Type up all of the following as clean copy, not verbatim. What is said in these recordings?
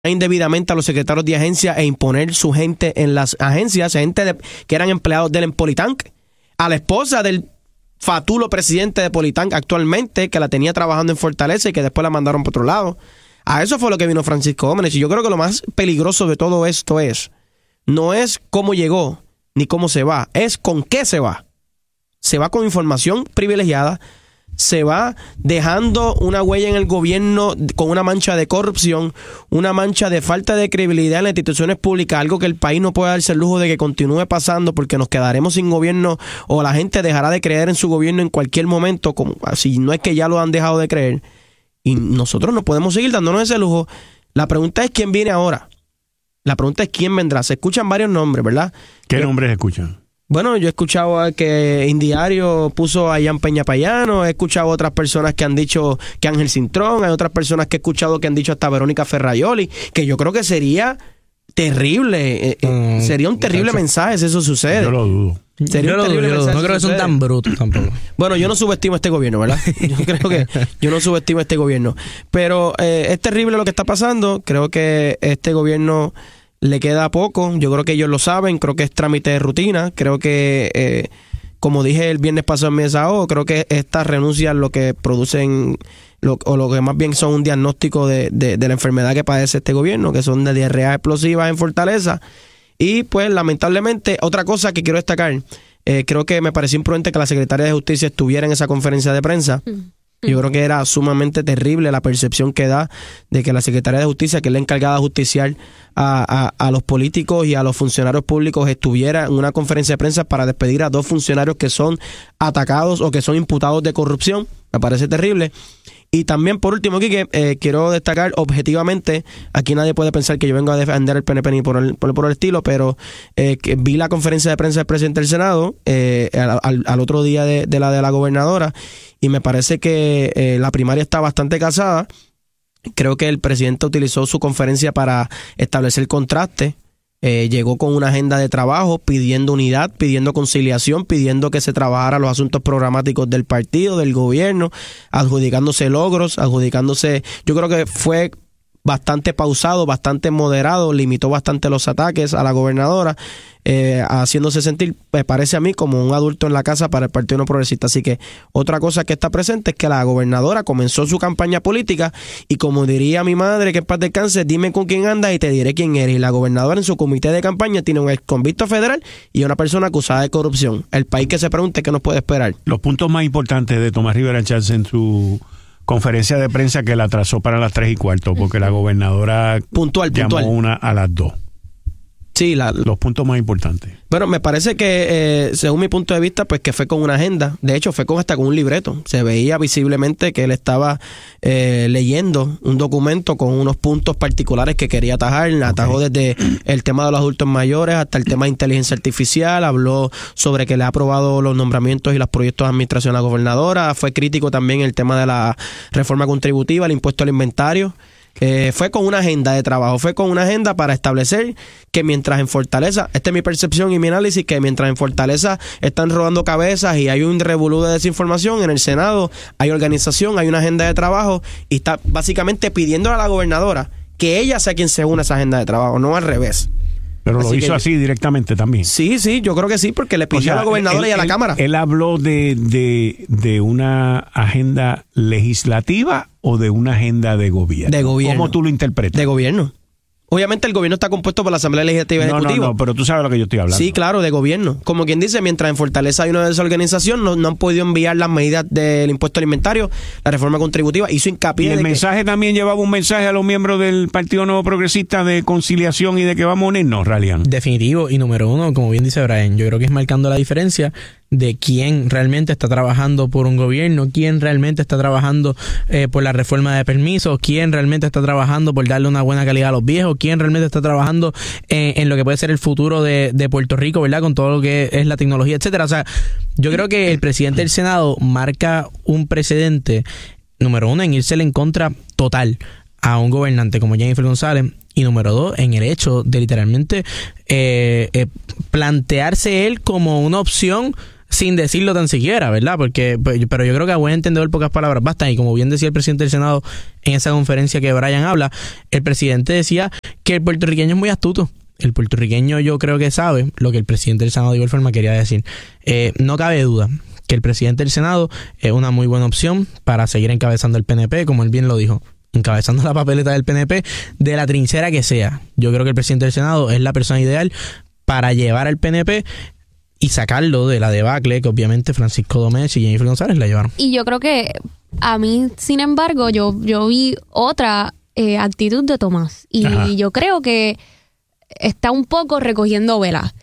indebidamente a los secretarios de agencia e imponer su gente en las agencias, que eran empleados del Politank, a la esposa del fatulo presidente de Politank actualmente, que la tenía trabajando en Fortaleza y que después la mandaron por otro lado. A eso fue lo que vino Francisco Gómez. Y yo creo que lo más peligroso de todo esto no es cómo llegó ni cómo se va, es con qué se va. Se va con información privilegiada, se va dejando una huella en el gobierno con una mancha de corrupción, una mancha de falta de credibilidad en las instituciones públicas, algo que el país no puede darse el lujo de que continúe pasando, porque nos quedaremos sin gobierno o la gente dejará de creer en su gobierno en cualquier momento, como si no es que ya lo han dejado de creer, y nosotros no podemos seguir dándonos ese lujo. La pregunta es quién viene ahora, la pregunta es quién vendrá. Se escuchan varios nombres, ¿verdad? ¿Qué nombres se escuchan? Bueno, yo he escuchado que Indiario puso a Ian Peña Payano, he escuchado otras personas que han dicho que Ángel Cintrón, hay otras personas que he escuchado que han dicho hasta Verónica Ferraioli, que yo creo que sería terrible, sería un terrible mensaje si eso sucede. Yo lo dudo. Sería un terrible mensaje. No creo que son tan brutos tampoco. Bueno, yo no subestimo a este gobierno, ¿verdad? Yo no subestimo a este gobierno. Pero es terrible lo que está pasando. Creo que este gobierno le queda poco, yo creo que ellos lo saben, creo que es trámite de rutina, creo que, como dije el viernes pasado en mi desahogo, creo que estas renuncias lo que producen, lo que más bien son un diagnóstico de la enfermedad que padece este gobierno, que son de diarreas explosivas en Fortaleza. Y pues lamentablemente, otra cosa que quiero destacar, creo que me pareció imprudente que la secretaria de Justicia estuviera en esa conferencia de prensa. Yo creo que era sumamente terrible la percepción que da de que la Secretaría de Justicia, que es la encargada de justiciar a los políticos y a los funcionarios públicos, estuviera en una conferencia de prensa para despedir a 2 funcionarios que son atacados o que son imputados de corrupción. Me parece terrible. Y también, por último, Quique, quiero destacar objetivamente, aquí nadie puede pensar que yo vengo a defender el PNP ni por el estilo, pero que vi la conferencia de prensa del presidente del Senado al otro día de la gobernadora, y me parece que la primaria está bastante casada. Creo que el presidente utilizó su conferencia para establecer contraste. Llegó con una agenda de trabajo pidiendo unidad, pidiendo conciliación, pidiendo que se trabajara los asuntos programáticos del partido, del gobierno, adjudicándose logros, yo creo que fue bastante pausado, bastante moderado, limitó bastante los ataques a la gobernadora, haciéndose sentir, me parece a mí, como un adulto en la casa para el Partido No Progresista. Así que otra cosa que está presente es que la gobernadora comenzó su campaña política y, como diría mi madre, que en paz descanse, dime con quién andas y te diré quién eres. Y la gobernadora en su comité de campaña tiene un ex convicto federal y una persona acusada de corrupción. El país que se pregunte qué nos puede esperar. Los puntos más importantes de Tomás Rivera Chats en su conferencia de prensa, que la trazó para las 3:15, porque la gobernadora llamó una a las 2. Sí, los puntos más importantes. Bueno, me parece que, según mi punto de vista, pues que fue con una agenda. De hecho, fue hasta con un libreto. Se veía visiblemente que él estaba leyendo un documento con unos puntos particulares que quería atajar. Atajó desde el tema de los adultos mayores hasta el tema de inteligencia artificial. Habló sobre que le ha aprobado los nombramientos y los proyectos de administración a la gobernadora. Fue crítico también el tema de la reforma contributiva, el impuesto al inventario. Fue con una agenda de trabajo, fue con una agenda para establecer que mientras en Fortaleza, esta es mi percepción y mi análisis, que mientras en Fortaleza están rodando cabezas y hay un revolú de desinformación, en el Senado hay organización, hay una agenda de trabajo, y está básicamente pidiéndole a la gobernadora que ella sea quien se une a esa agenda de trabajo, no al revés. Pero lo hizo así directamente también. Sí, yo creo que sí, porque le pidió a la gobernadora y a la Cámara. ¿Él habló de una agenda legislativa o de una agenda de gobierno? De gobierno. ¿Cómo tú lo interpretas? De gobierno. Obviamente el gobierno está compuesto por la Asamblea Legislativa y Ejecutiva. No, pero tú sabes lo que yo estoy hablando. Sí, claro, de gobierno. Como quien dice, mientras en Fortaleza hay una desorganización, no han podido enviar las medidas del impuesto alimentario, la reforma contributiva, hizo hincapié. Y el mensaje también llevaba un mensaje a los miembros del Partido Nuevo Progresista de conciliación y de que vamos a unirnos, Ralian. Definitivo, y número uno, como bien dice Brian, yo creo que es marcando la diferencia de quién realmente está trabajando por un gobierno, quién realmente está trabajando por la reforma de permisos, quién realmente está trabajando por darle una buena calidad a los viejos, quién realmente está trabajando en lo que puede ser el futuro de Puerto Rico, ¿verdad? Con todo lo que es la tecnología, etcétera. O sea, yo creo que el presidente del Senado marca un precedente, número uno, en irse en contra total a un gobernante como Jennifer González, y número dos, en el hecho de literalmente plantearse él como una opción sin decirlo tan siquiera, ¿verdad? Pero yo creo que a buen entendedor pocas palabras bastan, y como bien decía el presidente del Senado en esa conferencia que Brian habla, el presidente decía que el puertorriqueño es muy astuto. El puertorriqueño yo creo que sabe lo que el presidente del Senado de igual forma quería decir. No cabe duda que el presidente del Senado es una muy buena opción para seguir encabezando el PNP, como él bien lo dijo, encabezando la papeleta del PNP de la trinchera que sea. Yo creo que el presidente del Senado es la persona ideal para llevar al PNP y sacarlo de la debacle que obviamente Francisco Domecq y Jennifer González la llevaron. Y yo creo que a mí, sin embargo, yo vi otra actitud de Tomás. Y yo creo que está un poco recogiendo velas.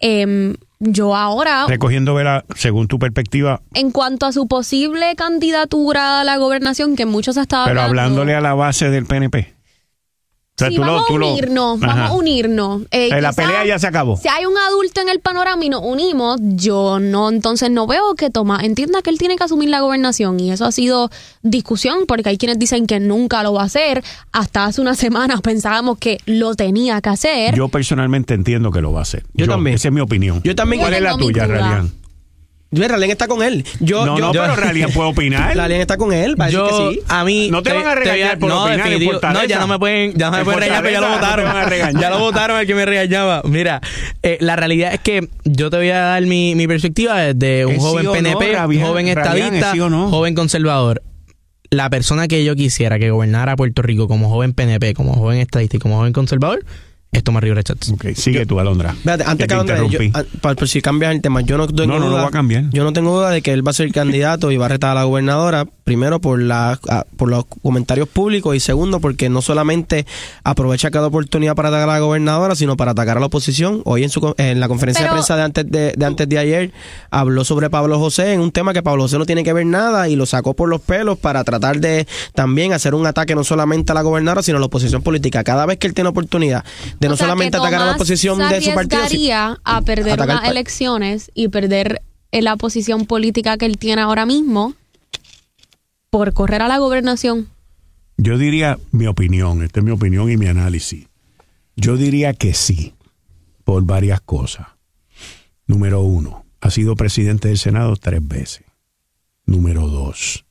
Yo ahora... Recogiendo velas, según tu perspectiva... En cuanto a su posible candidatura a la gobernación, que muchos estaban pero hablándole a la base del PNP. O sea, sí, vamos a unirnos. La pelea ya se acabó. Si hay un adulto en el panorama y nos unimos, entonces no veo que Tomás entienda que él tiene que asumir la gobernación. Y eso ha sido discusión, porque hay quienes dicen que nunca lo va a hacer. Hasta hace unas semanas pensábamos que lo tenía que hacer. Yo personalmente entiendo que lo va a hacer. Yo también. Esa es mi opinión. Yo también. ¿Cuál es la tuya, Ralian? Ralian está con él. Pero Ralian puede opinar. Ralian está con él. Que sí. A mí no te van a regañar por opinar. No, ya no me pueden regañar, pero ya lo votaron. Ya lo votaron al que me regañaba. Mira, la realidad es que yo te voy a dar mi perspectiva desde un joven PNP, joven estadista, joven conservador. La persona que yo quisiera que gobernara Puerto Rico como joven PNP, como joven estadista y como joven conservador, es Tomás Rivera Schatz. Okay, sigue tú, Alondra. Espérate, antes que Alondra, por si cambias el tema, yo no tengo duda. No va a cambiar. Yo no tengo duda de que él va a ser candidato y va a retar a la gobernadora, primero por los comentarios públicos y segundo porque no solamente aprovecha cada oportunidad para atacar a la gobernadora, sino para atacar a la oposición. Hoy en la conferencia de prensa de antes de ayer habló sobre Pablo José en un tema que Pablo José no tiene que ver nada y lo sacó por los pelos para tratar de también hacer un ataque no solamente a la gobernadora, sino a la oposición política. Cada vez que él tiene oportunidad de no solamente atacar a la oposición de su partido, a perder unas elecciones y perder la posición política que él tiene ahora mismo por correr a la gobernación. Yo diría mi opinión, esta es mi opinión y mi análisis. Yo diría que sí, por varias cosas. Número 1, ha sido presidente del Senado 3 veces. Número 2,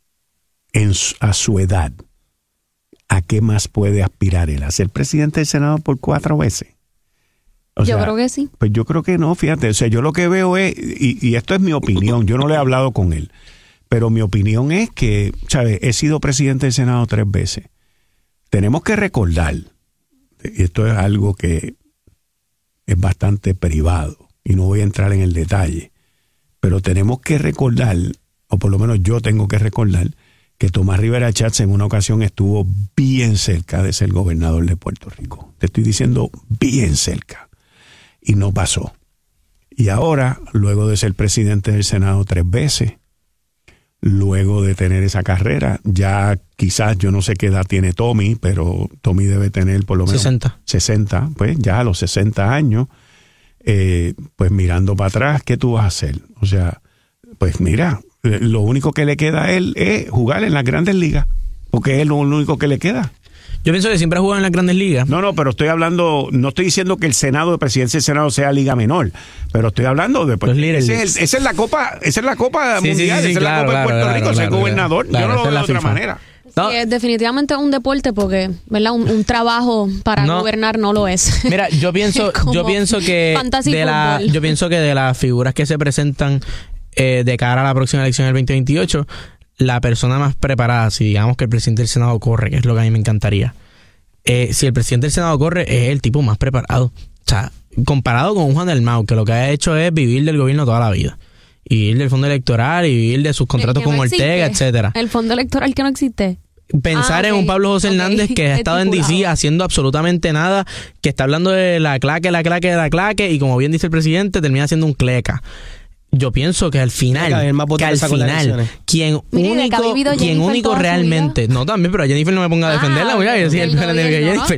a su edad, ¿a qué más puede aspirar él? ¿A ser presidente del Senado por 4 veces? Yo creo que sí. Pues yo creo que no, fíjate. O sea, yo lo que veo es, y esto es mi opinión, yo no le he hablado con él, pero mi opinión es que, ¿sabes? He sido presidente del Senado 3 veces. Tenemos que recordar, y esto es algo que es bastante privado, y no voy a entrar en el detalle, pero tenemos que recordar, o por lo menos yo tengo que recordar, que Tomás Rivera Schatz en una ocasión estuvo bien cerca de ser gobernador de Puerto Rico. Te estoy diciendo bien cerca. Y no pasó. Y ahora, luego de ser presidente del Senado 3 veces, luego de tener esa carrera, ya quizás, yo no sé qué edad tiene Tommy, pero Tommy debe tener por lo menos 60, pues ya a los 60 años, pues mirando para atrás, ¿qué tú vas a hacer? O sea, pues mira, lo único que le queda a él es jugar en las grandes ligas, porque es lo único que le queda. Yo pienso que siempre ha jugado en las grandes ligas. No, pero estoy hablando, no estoy diciendo que el Senado, de presidencia del Senado sea liga menor, pero estoy hablando de esa es la Copa Mundial, esa es la Copa de Puerto Rico, ser gobernador, yo no lo veo de otra manera. No. Sí, es definitivamente un deporte porque, ¿verdad? Un trabajo para gobernar no lo es. Mira, yo pienso que de las figuras que se presentan de cara a la próxima elección del 2028, la persona más preparada, si digamos que el presidente del Senado corre, que es lo que a mí me encantaría, si el presidente del Senado corre, es el tipo más preparado. O sea, comparado con un Juan Dalmau, que lo que ha hecho es vivir del gobierno toda la vida. Y vivir del fondo electoral, y vivir de sus contratos con Ortega, etcétera. El fondo electoral que no existe. Pensar en un Pablo José Hernández que ha estado en D.C. haciendo absolutamente nada, que está hablando de la claque, y como bien dice el presidente, termina siendo un cleca. Yo pienso que al final, quien único realmente, no también, pero a Jennifer no me ponga a defenderla, voy a decir el Jennifer.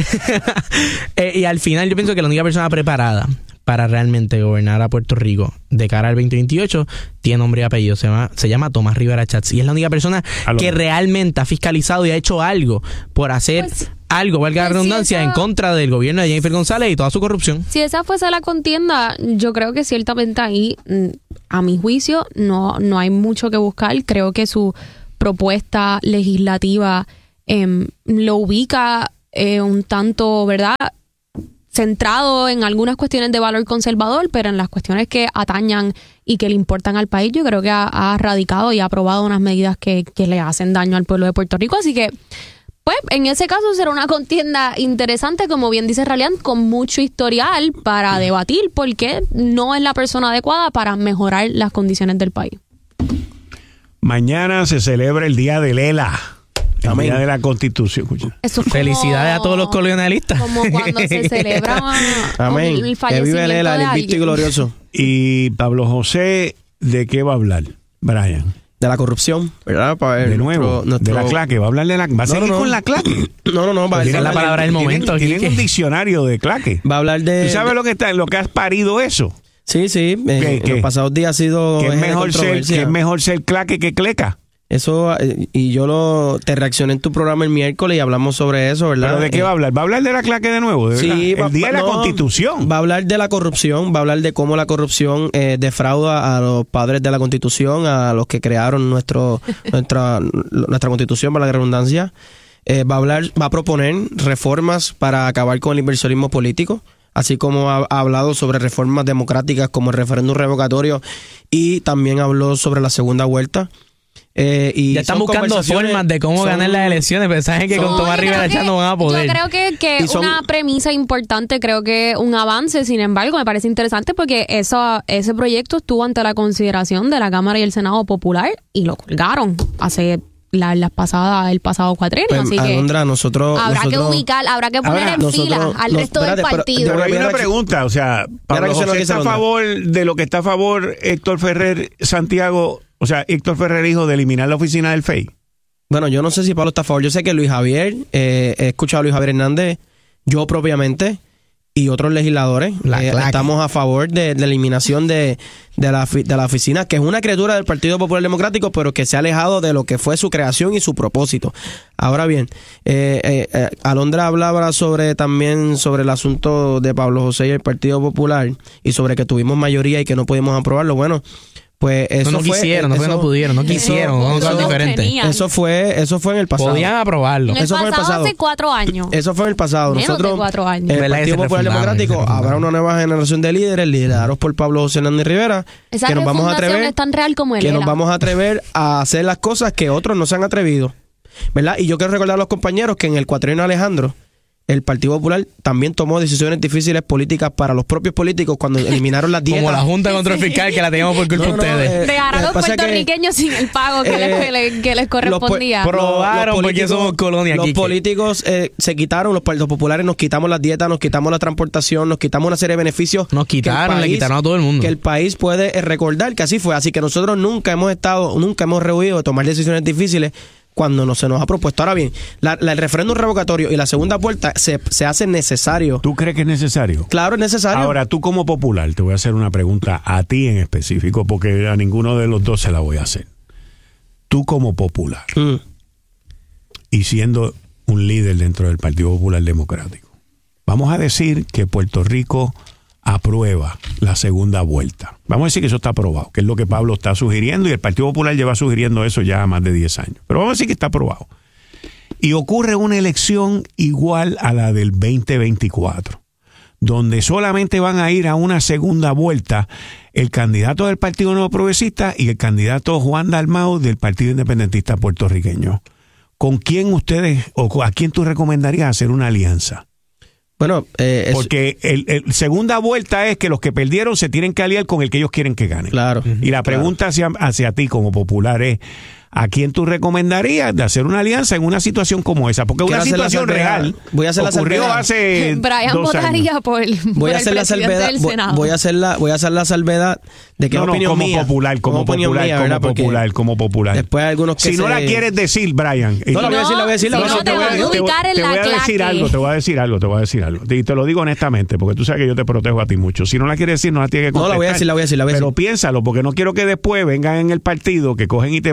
Y al final yo pienso que la única persona preparada para realmente gobernar a Puerto Rico de cara al 2028 tiene nombre y apellido, se llama Tomás Rivera Schatz, y es la única persona que realmente ha fiscalizado y ha hecho algo por hacer algo, valga la redundancia, en contra del gobierno de Jennifer González y toda su corrupción. Si esa fuese la contienda, yo creo que ciertamente ahí a mi juicio no hay mucho que buscar. Creo que su propuesta legislativa lo ubica un tanto, ¿verdad?, centrado en algunas cuestiones de valor conservador, pero en las cuestiones que atañan y que le importan al país, yo creo que ha radicado y ha aprobado unas medidas que le hacen daño al pueblo de Puerto Rico. Así que, pues, en ese caso será una contienda interesante, como bien dice Raliant, con mucho historial para debatir por qué no es la persona adecuada para mejorar las condiciones del país. Mañana se celebra el Día de Lela. El Día de la Constitución. Eso es felicidades a todos los colonialistas. Como cuando se celebra el fallecimiento, que vive Lela, el invicto y glorioso. Y Pablo José, ¿de qué va a hablar, Brian? De la corrupción, ¿verdad? Para ver, de nuevo, de la claque. ¿Va a hablar de la... ¿Va a seguir con la claque? No. Va a decir la palabra del momento. Tienen un diccionario de claque. Va a hablar de... ¿Tú sabes lo que has parido eso? Sí. En los pasados días ha sido... ¿Que es mejor ser claque que cleca? Eso, y yo te reaccioné en tu programa el miércoles y hablamos sobre eso, ¿verdad? ¿Pero de qué va a hablar? ¿Va a hablar de la claque de nuevo? Sí. El Día de la Constitución. Va a hablar de la corrupción, va a hablar de cómo la corrupción defrauda a los padres de la Constitución, a los que crearon nuestra Constitución, para la redundancia. Va a proponer reformas para acabar con el inversionismo político, así como ha hablado sobre reformas democráticas como el referéndum revocatorio, y también habló sobre la segunda vuelta. Y ya están buscando formas de cómo ganar las elecciones, pero saben que con Tomás Rivera Chat no van a poder. Yo creo que una premisa importante, creo que un avance, sin embargo, me parece interesante porque ese proyecto estuvo ante la consideración de la Cámara y el Senado Popular y lo colgaron hace el pasado cuatrenio. Pues, así Alondra, que habrá que poner en fila al resto del partido. Pero hay una pregunta, o sea, Pablo José está a favor de lo que está a favor Héctor Ferrer Santiago. O sea, Héctor Ferrer dijo de eliminar la oficina del FEI. Bueno, yo no sé si Pablo está a favor. Yo sé que Luis Javier, he escuchado a Luis Javier Hernández, yo propiamente, y otros legisladores, estamos a favor de la eliminación de la oficina, que es una criatura del Partido Popular Democrático, pero que se ha alejado de lo que fue su creación y su propósito. Ahora bien, Alondra hablaba también sobre el asunto de Pablo José y el Partido Popular, y sobre que tuvimos mayoría y que no pudimos aprobarlo. Bueno, pues eso no quisieron, no pudieron, no quisieron, son cosas diferentes. Eso fue en el pasado. Podían aprobarlo. Eso fue en el pasado hace 4 años. Eso fue en el pasado. Nosotros, de 4 años. En el Partido Popular Democrático habrá una nueva generación de líderes liderados por Pablo José Hernández Rivera. Esa refundación es tan real como nos vamos a atrever a hacer las cosas que otros no se han atrevido, ¿verdad? Y yo quiero recordar a los compañeros que en el cuatrienio Alejandro, el Partido Popular también tomó decisiones difíciles políticas para los propios políticos cuando eliminaron las dietas. Como la Junta de Control Fiscal, que la teníamos por culpa de ustedes. Dejar a los puertorriqueños sin el pago que les correspondía. Probaron porque somos colonia aquí. Los políticos se quitaron, los populares nos quitamos las dietas, nos quitamos la transportación, nos quitamos una serie de beneficios. Le quitaron a todo el mundo. Que el país puede recordar que así fue. Así que nosotros nunca hemos rehuido de tomar decisiones difíciles cuando se nos ha propuesto. Ahora bien, el referéndum revocatorio y la segunda vuelta se hace necesario. ¿Tú crees que es necesario? Claro, es necesario. Ahora, tú como popular, te voy a hacer una pregunta a ti en específico, porque a ninguno de los dos se la voy a hacer. Tú como popular, y siendo un líder dentro del Partido Popular Democrático, vamos a decir que Puerto Rico aprueba la segunda vuelta. Vamos a decir que eso está aprobado, que es lo que Pablo está sugiriendo, y el Partido Popular lleva sugiriendo eso ya más de 10 años. Pero vamos a decir que está aprobado. Y ocurre una elección igual a la del 2024, donde solamente van a ir a una segunda vuelta el candidato del Partido Nuevo Progresista y el candidato Juan Dalmau del Partido Independentista Puertorriqueño. ¿Con quién a quién tú recomendarías hacer una alianza? Bueno, porque el segunda vuelta es que los que perdieron se tienen que aliar con el que ellos quieren que gane. Claro. Y la pregunta hacia ti como popular es, ¿a quién tú recomendarías de hacer una alianza en una situación como esa? Porque es una situación real. Voy a hacer ocurrió hace Brian 2 votaría años. Voy a hacer la salvedad. Voy a hacer la salvedad de que opinión mía. Como popular. Después hay algunos que si no la quieres decir, Brian. No, la voy a decir. Te voy a decir algo. Y te lo digo honestamente, porque tú sabes que yo te protejo a ti mucho. Si no la quieres decir, no la tienes que contestar. No, la voy a decir. Pero piénsalo, porque no quiero que después vengan en el partido, que cogen y te pasan por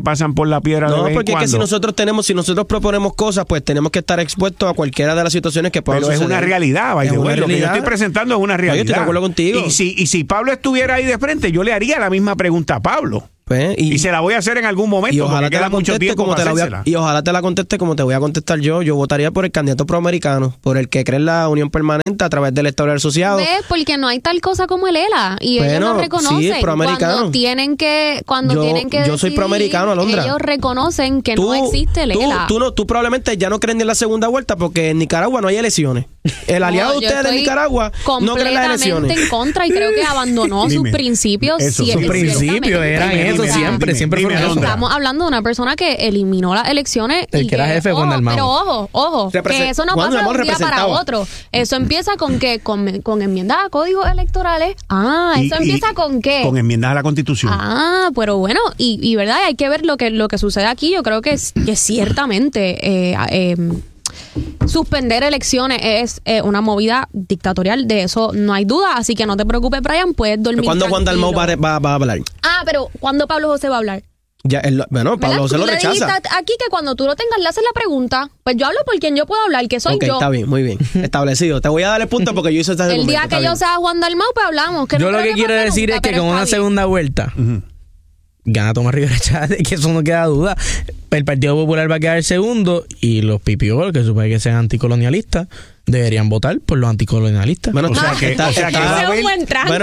por la piedra de vez en porque es que si nosotros proponemos cosas, pues tenemos que estar expuestos a cualquiera de las situaciones que puedan suceder. Pero es una realidad, by the way. Lo que yo estoy presentando es una realidad. Yo estoy de acuerdo contigo. Y si Pablo estuviera ahí de frente, yo le haría la misma pregunta a Pablo. Pues, y se la voy a hacer en algún momento. Y ojalá te la conteste como te voy a contestar yo. Yo votaría por el candidato proamericano, por el que cree en la unión permanente a través del Estado asociado. ¿Ves? Porque no hay tal cosa como el ELA. Y ellos lo reconocen. Sí, proamericano. Cuando tienen que yo soy proamericano, Alondra. Ellos reconocen que no existe el ELA. Tú probablemente ya no crees ni en la segunda vuelta porque en Nicaragua no hay elecciones. El aliado de ustedes de Nicaragua no cree en las elecciones. Completamente en contra y creo que abandonó sus principios. Sus principios eran eso siempre fueron eso. Estamos hablando de una persona que eliminó las elecciones. El que era jefe de Juan Dalmau. Pero ojo, que eso no pasa de un día para otro. Eso empieza con qué, con enmiendas a códigos electorales. ¿Eso empieza con qué? Con enmiendas a la Constitución. Pero bueno, y verdad, hay que ver lo que sucede aquí. Yo creo que ciertamente suspender elecciones es una movida dictatorial, de eso no hay duda, así que no te preocupes, Brian, puedes dormir. ¿Cuándo Juan Dalmau va a hablar? Pero ¿cuándo Pablo José va a hablar? Pablo José lo rechaza. Aquí que cuando tú lo tengas le haces la pregunta, pues yo hablo por quien yo puedo hablar, que soy yo. Está bien, muy bien, establecido. Te voy a dar el punto porque yo hice este el día que yo sea Juan Dalmau, pues hablamos. Yo lo que quiero decir es que con una segunda vuelta gana Tomás Rivera Chávez, que eso no queda duda. El Partido Popular va a quedar segundo y los PPO, que supone que sean anticolonialistas, deberían votar por los anticolonialistas. Bueno, o sea que es un buen tranque.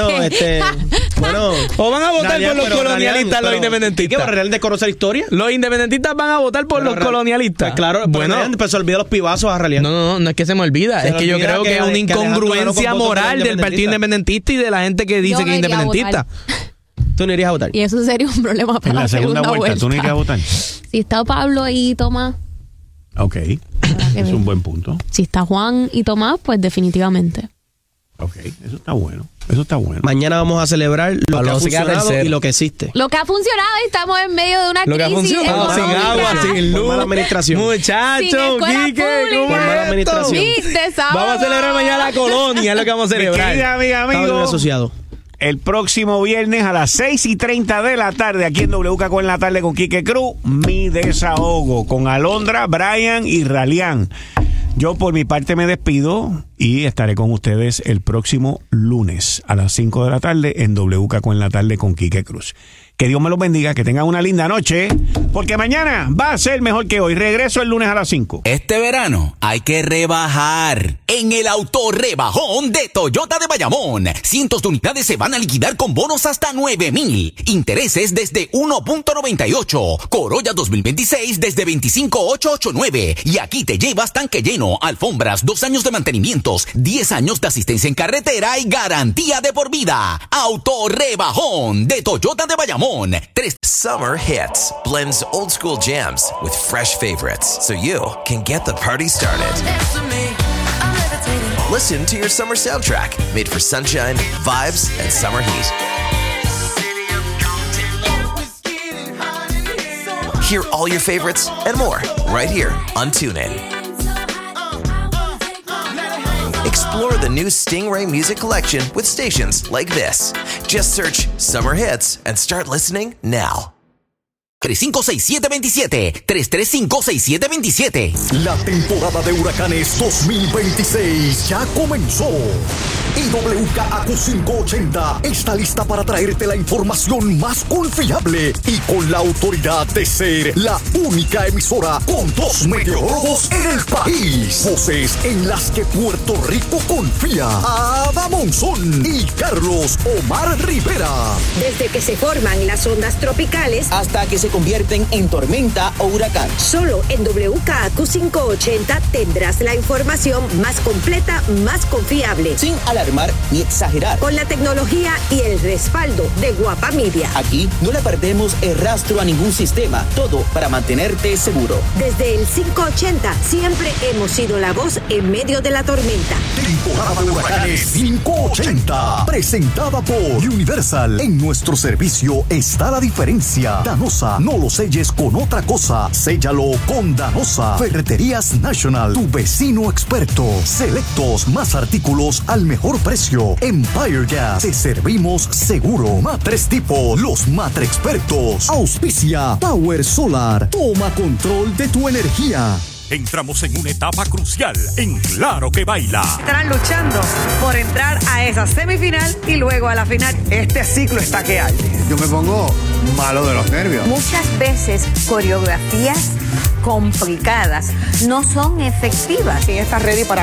O van a votar por los colonialistas, los independentistas. ¿Qué va a real de conocer historia? Los independentistas van a votar por los colonialistas. Pues claro, se olvida los pibazos a realidad. No es que se me olvida, es que yo creo que es una incongruencia moral del Partido Independentista y de la gente que dice que es independentista. Tú no irías a votar. Y eso sería un problema para la segunda vuelta. ¿Tú no irías a votar? Si está Pablo y Tomás. Ok. Es un buen punto. Si está Juan y Tomás, pues definitivamente. Ok, eso está bueno. Mañana vamos a celebrar lo que ha funcionado y lo que existe. Lo que ha funcionado y estamos en medio de una crisis. Lo que ha funcionado, sin agua, sin luz. Por mala administración. Muchachos, Quique, por mala administración. Vamos a celebrar mañana la colonia, es lo que vamos a celebrar. Querida amiga, asociado. El próximo viernes a las 6:30 de la tarde, aquí en WKQ en la tarde con Quique Cruz, mi desahogo con Alondra, Brian y Ralián. Yo por mi parte me despido y estaré con ustedes el próximo lunes a las 5 de la tarde en WKQ en la tarde con Quique Cruz. Que Dios me los bendiga, que tengan una linda noche, porque mañana va a ser mejor que hoy. Regreso el lunes a las 5. Este verano hay que rebajar en el autorrebajón de Toyota de Bayamón. Cientos de unidades se van a liquidar con bonos hasta 9,000. Intereses desde 1.98. Corolla 2026 desde 25,889. Y aquí te llevas tanque lleno, alfombras, 2 años de mantenimientos, 10 años de asistencia en carretera y garantía de por vida. Autorrebajón de Toyota de Bayamón. Summer Hits blends old school jams with fresh favorites so you can get the party started. Listen to your summer soundtrack made for sunshine, vibes, and summer heat. Hear all your favorites and more right here on TuneIn. Explore the new Stingray music collection with stations like this. Just search Summer Hits and start listening now. 335-6727. 335-6727. La temporada de huracanes 2026 ya comenzó. Y WKAQ 580 está lista para traerte la información más confiable y con la autoridad de ser la única emisora con 2 meteorólogos en el país. Voces en las que Puerto Rico confía. Ada Monzón y Carlos Omar Rivera. Desde que se forman las ondas tropicales hasta que se convierten en tormenta o huracán. Solo en WKAQ 580 tendrás la información más completa, más confiable. Sin alarmar ni exagerar. Con la tecnología y el respaldo de Guapa Media. Aquí no le perdemos el rastro a ningún sistema. Todo para mantenerte seguro. Desde el 580 siempre hemos sido la voz en medio de la tormenta. Temporada de huracanes 580. Presentada por Universal. En nuestro servicio está la diferencia. Danosa, no lo selles con otra cosa. Séllalo con Danosa. Ferreterías National, tu vecino experto. Selectos, más artículos al mejor mejor precio. Empire Gas, te servimos seguro. Matres Tipo, los Matre Expertos. Auspicia Power Solar. Toma control de tu energía. Entramos en una etapa crucial en Claro que Baila. Estarán luchando por entrar a esa semifinal y luego a la final. Este ciclo está que arde. Yo me pongo malo de los nervios. Muchas veces coreografías complicadas no son efectivas. ¿Quién está ready para